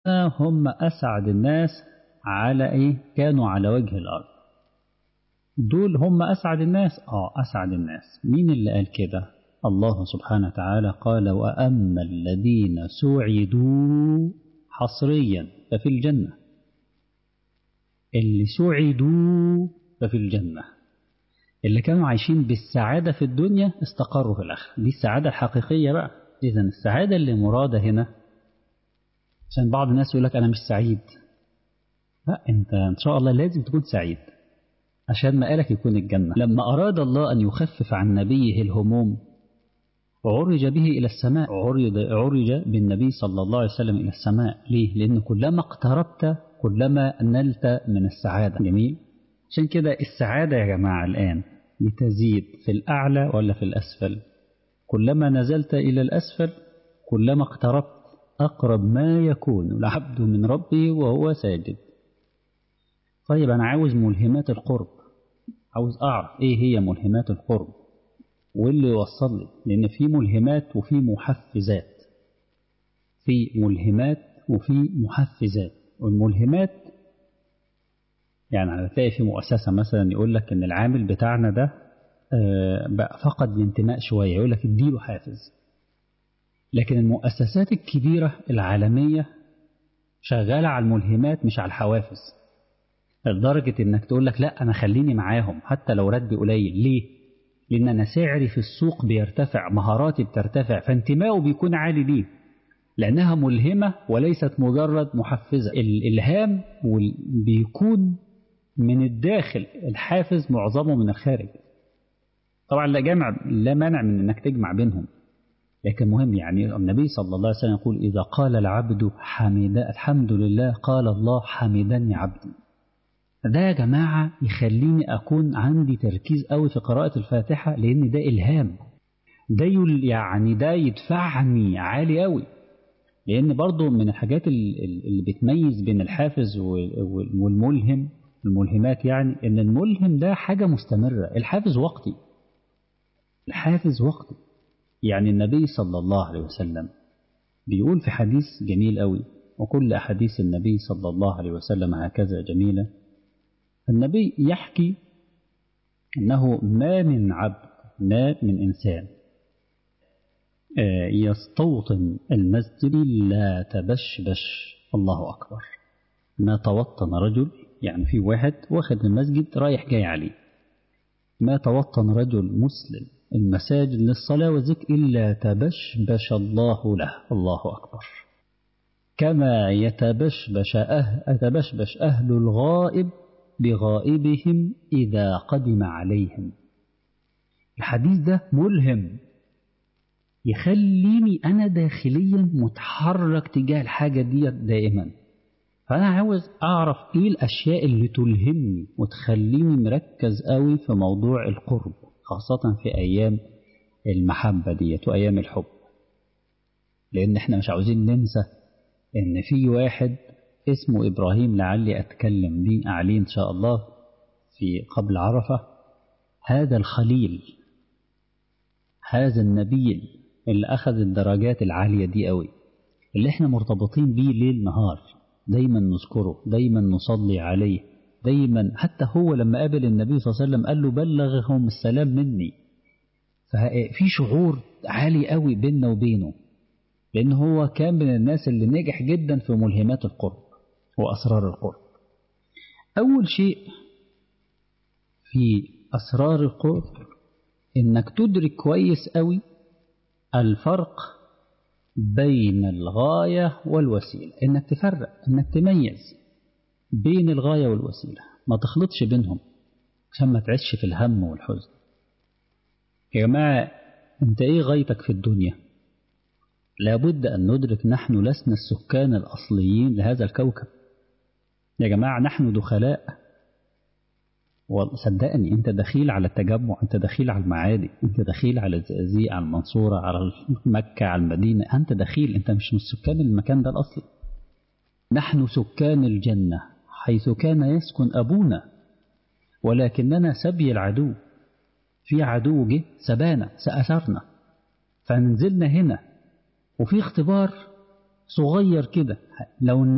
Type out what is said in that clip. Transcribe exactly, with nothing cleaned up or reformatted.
هم أسعد الناس على إيه؟ كانوا على وجه الأرض. دول هم أسعد الناس. آه أسعد الناس. مين اللي قال كده؟ الله سبحانه وتعالى قال: وأما الذين سعدوا حصريا ففي الجنة. اللي سعدوا ففي الجنة، اللي كانوا عايشين بالسعادة في الدنيا استقروا في الآخرة. دي السعادة الحقيقية بقى. إذن السعادة اللي مرادة هنا، عشان بعض الناس يقول لك أنا مش سعيد. لا، أنت إن شاء الله لازم تكون سعيد عشان مآلك يكون الجنة. لما أراد الله أن يخفف عن نبيه الهموم عرج به إلى السماء. عرج, عرج بالنبي صلى الله عليه وسلم إلى السماء. ليه؟ لأن كلما اقتربت كلما نلت من السعادة. جميل. عشان كده السعادة يا جماعة الآن لتزيد في الأعلى ولا في الأسفل؟ كلما نزلت إلى الأسفل كلما اقتربت أقرب ما يكون العبد من ربه وهو ساجد. طيب أنا عاوز ملهمات القرب، عاوز أعرف إيه هي ملهمات القرب واللي يوصل لي، لأن في ملهمات وفي محفزات. في ملهمات وفي محفزات. والملهمات يعني هتلاقي في مؤسسة مثلا يقول لك إن العامل بتاعنا ده بقى فقد الانتماء شوية، يقول لك اديله حافز. لكن المؤسسات الكبيرة العالمية شغالة على الملهمات مش على الحوافز، لدرجة إنك تقول لك لا أنا خليني معاهم حتى لو راتبي قليل. ليه؟ لأن أنا سعري في السوق بيرتفع، مهاراتي بترتفع، فانتمائه بيكون عالي ليه؟ لأنها ملهمة وليست مجرد محفزة. الإلهام بيكون من الداخل، الحافز معظمه من الخارج. طبعا لا جمع، لا مانع من أنك تجمع بينهم، لكن مهم. يعني النبي صلى الله عليه وسلم يقول: إذا قال العبد حمد الحمد لله قال الله حمدني عبدي. ده يا جماعة يخليني أكون عندي تركيز قوي في قراءة الفاتحة، لأن ده إلهام. ده يعني ده يدفعني عالي قوي. لأن برضو من الحاجات اللي بتميز بين الحافز والملهم، الملهمات يعني، إن الملهم ده حاجة مستمرة، الحافز وقتي. الحافز وقتي. يعني النبي صلى الله عليه وسلم بيقول في حديث جميل قوي، وكل أحاديث النبي صلى الله عليه وسلم هكذا جميلة. النبي يحكي أنه ما من عبد، ما من إنسان يستوطن المسجد لا تبشبش. الله أكبر. ما توطن رجل، يعني في واحد واخد المسجد رايح جاي عليه، ما توطن رجل مسلم المساجد للصلاة والذكر إلا تبشبش الله له. الله أكبر. كما يتبشبش أهل, يتبشبش أهل الغائب بغائبهم إذا قدم عليهم. الحديث ده ملهم، يخليني أنا داخليا متحرك تجاه الحاجة دي دائما. فأنا عاوز أعرف إيه الأشياء اللي تلهمني وتخليني مركز قوي في موضوع القرب، خاصة في أيام المحبة ديت وأيام الحب. لأن إحنا مش عاوزين ننسى إن في واحد اسمه إبراهيم، لعلي أتكلم بيه عليه إن شاء الله في قبل عرفة. هذا الخليل، هذا النبيل اللي أخذ الدرجات العالية دي قوي، اللي إحنا مرتبطين بيه ليل نهار، دايما نذكره، دايما نصلي عليه، دايما. حتى هو لما قابل النبي صلى الله عليه وسلم قال له بلغهم السلام مني. ففي شعور عالي قوي بيننا وبينه، لأن هو كان من الناس اللي نجح جدا في ملهمات القرب وأسرار القرب. أول شيء في أسرار القرب إنك تدرك كويس قوي الفرق بين الغاية والوسيلة. إنك تفرق، إنك تميز بين الغاية والوسيلة، ما تخلطش بينهم عشان ما تعيش في الهم والحزن. يا جماعة أنت إيه غايتك في الدنيا؟ لابد أن ندرك نحن لسنا السكان الأصليين لهذا الكوكب يا جماعة، نحن دخلاء. وصدقني أنت دخيل على التجمع، أنت دخيل على المعادي، أنت دخيل على الزقازيق، على المنصورة، على مكة، على المدينة. أنت دخيل، أنت مش من سكان المكان ده الأصلي. نحن سكان الجنة حيث كان يسكن أبونا، ولكننا سبي العدو. في عدو جه سبانا، سأثرنا، فنزلنا هنا. وفي اختبار صغير كده، لو